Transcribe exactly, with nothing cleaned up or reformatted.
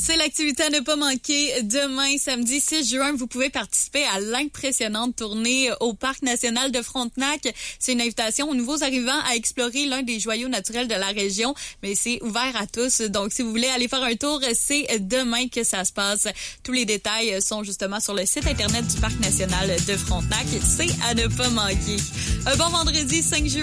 C'est l'activité à ne pas manquer. Demain, samedi six juin, vous pouvez participer à l'impressionnante tournée au Parc national de Frontenac. C'est une invitation aux nouveaux arrivants à explorer l'un des joyaux naturels de la région, mais c'est ouvert à tous. Donc, si vous voulez aller faire un tour, c'est demain que ça se passe. Tous les détails sont justement sur le site Internet du Parc national de Frontenac. C'est à ne pas manquer. Un bon vendredi cinq juin.